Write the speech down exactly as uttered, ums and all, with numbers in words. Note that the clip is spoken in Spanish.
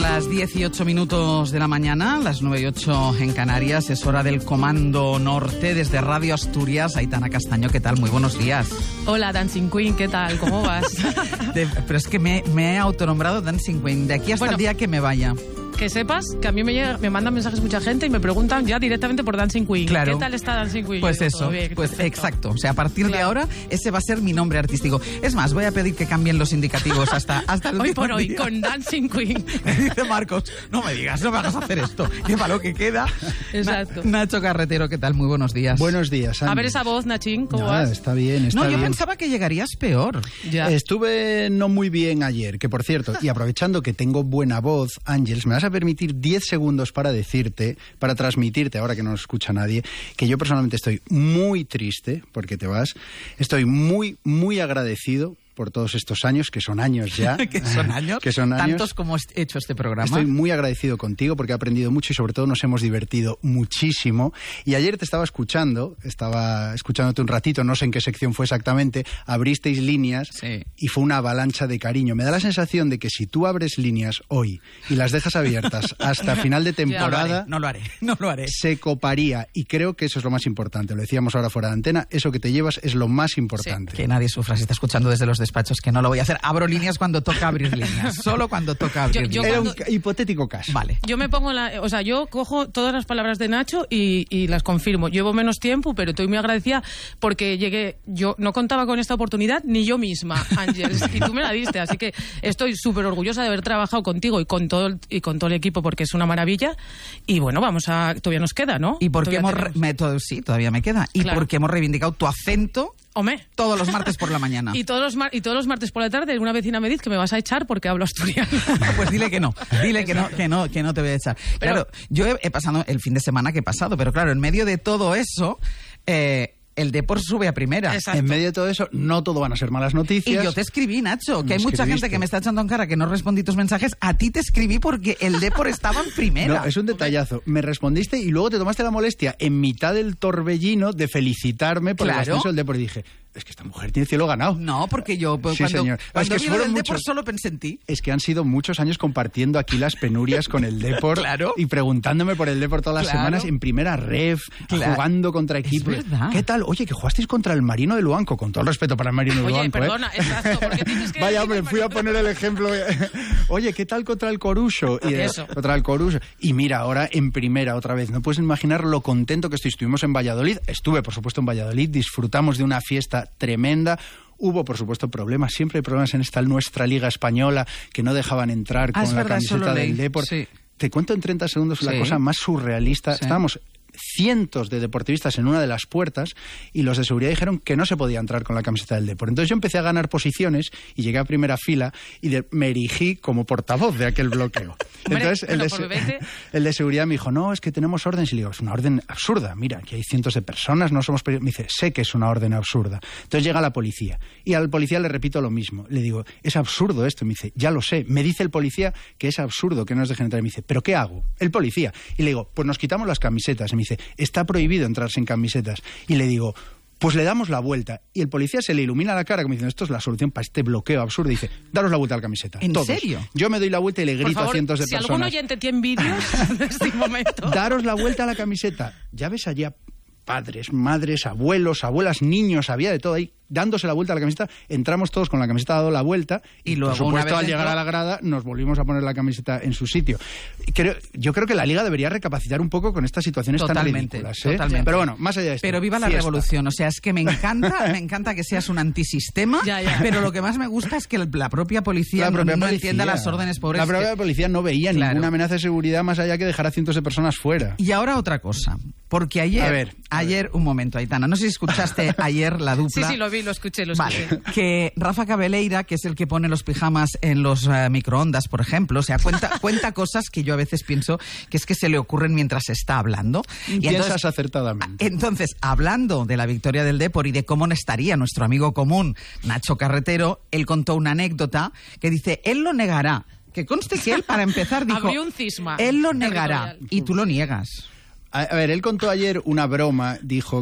las diez y ocho minutos de la mañana, las nueve y ocho en Canarias. Es hora del Comando Norte desde Radio Asturias. Aitana Castaño, ¿qué tal? Muy buenos días. Hola, Dancing Queen, ¿qué tal? ¿Cómo vas? De, pero es que me, me he autonombrado Dancing Queen de aquí hasta bueno, el día que me vaya. Que sepas que a mí me, llega, me mandan mensajes mucha gente y me preguntan ya directamente por Dancing Queen. Claro. ¿Qué tal está Dancing Queen? Pues digo, eso, bien, pues perfecto. exacto. O sea, a partir claro. de ahora ese va a ser mi nombre artístico. Es más, voy a pedir que cambien los indicativos hasta, hasta el hoy último por hoy, día. Con Dancing Queen. Me dice Marcos, no me digas, no me hagas hacer esto, que para lo que queda. Exacto. Na- Nacho Carretero, ¿qué tal? Muy buenos días. Buenos días, Andy. A ver esa voz, Nachín, ¿cómo Nada, vas? está bien, está no, yo bien. pensaba que llegarías peor. Ya. Estuve no muy bien ayer, que por cierto, y aprovechando que tengo buena voz, Ángeles, me vas a permitir diez segundos para decirte, para transmitirte, ahora que no nos escucha nadie, que yo personalmente estoy muy triste porque te vas. Estoy muy, muy agradecido por todos estos años, que son años ya. que son años. que son años. Tantos como he hecho este programa. Estoy muy agradecido contigo porque he aprendido mucho y sobre todo nos hemos divertido muchísimo. Y ayer te estaba escuchando, estaba escuchándote un ratito, no sé en qué sección fue exactamente, abristeis líneas Sí. y fue una avalancha de cariño. Me da la sensación de que si tú abres líneas hoy y las dejas abiertas hasta final de temporada, No lo haré, no lo haré. se coparía. Y creo que eso es lo más importante. Lo decíamos ahora fuera de antena, eso que te llevas es lo más importante. Que nadie sufra, si está escuchando desde los despachos, que no lo voy a hacer. Abro líneas cuando toca abrir líneas. Solo cuando toca abrir Yo- yo líneas. Era cuando- un ca- hipotético caso. Vale. Yo me pongo en la... O sea, yo cojo todas las palabras de Nacho y, y las confirmo. Llevo menos tiempo, pero estoy muy agradecida porque llegué... Yo no contaba con esta oportunidad ni yo misma, Ángeles, y tú me la diste. Así que estoy súper orgullosa de haber trabajado contigo y con todo el, y con todo el equipo porque es una maravilla. Y bueno, vamos a... Todavía nos queda, ¿no? Y porque Todavía hemos... tenemos. re- me- todo- sí, todavía me queda. Y Claro. porque hemos reivindicado tu acento Hombre. todos los martes por la mañana. Y todos, los mar- y todos los martes por la tarde una vecina me dice que me vas a echar porque hablo asturiano. Pues dile que no, dile que no, que no, que no te voy a echar. Pero- Claro, yo he, he pasado el fin de semana que he pasado, pero claro, en medio de todo eso, eh, el Depor sube a primera. Exacto. En medio de todo eso, no todo van a ser malas noticias. Y yo te escribí, Nacho, que Me hay mucha escribiste. gente que me está echando en cara que no respondí tus mensajes. A ti te escribí porque el Depor estaba en primera. No, es un detallazo. Me respondiste y luego te tomaste la molestia en mitad del torbellino de felicitarme por Claro. el ascenso del Depor y dije, es que esta mujer tiene cielo ganado. No, porque yo pues, Sí, cuando, señor. cuando Es que vi lo fueron del Depor muchos- solo pensé en ti. Es que han sido muchos años compartiendo aquí las penurias con el Depor Claro. y preguntándome por el Depor todas las Claro. semanas en primera ref, Claro. jugando contra equipos. verdad. ¿Qué tal? Oye, que jugasteis contra el Marino de Luanco, con todo el respeto para el Marino de Oye, Luanco. ¿eh? perdona, exacto, ¿por qué tienes que Vaya, decir hombre, el fui a Marino poner el ejemplo. Oye, ¿qué tal contra el Coruso? Y, eh, Eso. Contra el Coruso. Y mira, ahora en primera otra vez. No puedes imaginar lo contento que estoy. Estuvimos en Valladolid. Estuve, por supuesto, en Valladolid. Disfrutamos de una fiesta tremenda. Hubo, por supuesto, problemas. Siempre hay problemas en esta nuestra Liga Española que no dejaban entrar Ah, con es la verdad, eso camiseta lo leí. del Depor. Sí. Te cuento en treinta segundos la Sí. cosa más surrealista. Sí. Estábamos cientos de deportivistas en una de las puertas y los de seguridad dijeron que no se podía entrar con la camiseta del Depor. Entonces yo empecé a ganar posiciones y llegué a primera fila y de- me erigí como portavoz de aquel bloqueo. Hombre, Entonces el bueno, de, por se- bebete. el de seguridad me dijo, no, es que tenemos órdenes. Y le digo, es una orden absurda. Mira, aquí hay cientos de personas, no somos... peri-". Me dice, sé que es una orden absurda. Entonces llega la policía y al policía le repito lo mismo. Le digo, es absurdo esto. Y me dice, ya lo sé. Me dice el policía que es absurdo que no nos dejen entrar. Y me dice, ¿pero qué hago? El policía. Y le digo, pues nos quitamos las camisetas. Y me dice, está prohibido entrar sin camisetas. Y le digo, pues le damos la vuelta. Y el policía se le ilumina la cara como diciendo, esto es la solución para este bloqueo absurdo. Y dice, daros la vuelta a la camiseta. ¿En todos. serio? Yo me doy la vuelta y le Por grito favor, a cientos de si personas. algún oyente tiene vídeos de este momento. Daros la vuelta a la camiseta. Ya ves allá padres, madres, abuelos, abuelas, niños, había de todo ahí, dándose la vuelta a la camiseta. Entramos todos con la camiseta dado la vuelta y, Y luego, por una supuesto, vez al llegar dentro- a la grada nos volvimos a poner la camiseta en su sitio. Creo, yo creo que la Liga debería recapacitar un poco con estas situaciones Totalmente, tan ridículas, ¿eh? totalmente. Pero bueno, más allá de esto. Pero viva la fiesta. revolución, o sea, es que me encanta, me encanta que seas un antisistema, Ya, ya. pero lo que más me gusta es que el- la propia policía La no- propia no, policía. entienda las órdenes pobres. La que- propia policía no veía Claro. ninguna amenaza de seguridad más allá que dejar a cientos de personas fuera. Y ahora otra cosa, porque ayer, A ver, a ayer, un momento, Aitana, no sé si escuchaste ayer la Sí, dupla. sí, lo vi, lo escuché, lo escuché. Vale, que Rafa Cabeleira, que es el que pone los pijamas en los eh, microondas, por ejemplo, o sea, cuenta, cuenta cosas que yo a veces pienso que es que se le ocurren mientras está hablando. Y Piensas entonces, acertadamente. entonces, hablando de la victoria del Depor y de cómo no estaría nuestro amigo común, Nacho Carretero, él contó una anécdota que dice, él lo negará. Que conste que él, para empezar, dijo... Abrió un cisma Él lo negará territorial. y tú lo niegas. A, a ver, él contó ayer una broma, dijo